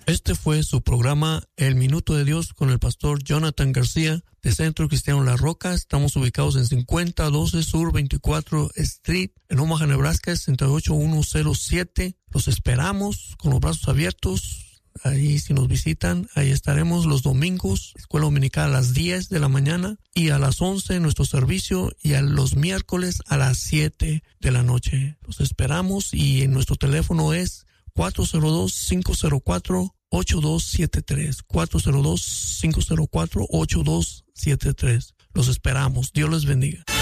Este fue su programa El Minuto de Dios con el pastor Jonathan García de Centro Cristiano La Roca. Estamos ubicados en 5012 Sur 24 Street en Omaha, Nebraska, 68107. Los esperamos con los brazos abiertos. Ahí si nos visitan, ahí estaremos los domingos, escuela dominical a las 10 de la mañana y a las 11 nuestro servicio, y a los miércoles a las 7 de la noche. Los esperamos y nuestro teléfono es 402-504-8273. 402-504-8273. Los esperamos. Dios les bendiga.